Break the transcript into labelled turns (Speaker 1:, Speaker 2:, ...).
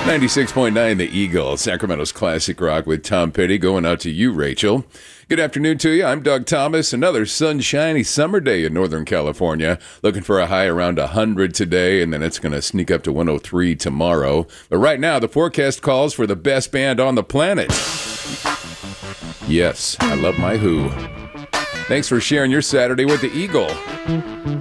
Speaker 1: 96.9 The Eagle, Sacramento's classic rock with Tom Petty, going out to you, Rachel. Good afternoon to you. I'm Doug Thomas. Another sunshiny summer day in Northern California. Looking for a high around 100 today, and then it's going to sneak up to 103 tomorrow. But right now, the forecast calls for the best band on the planet. Yes, I love my Who. Thanks for sharing your Saturday with The Eagle.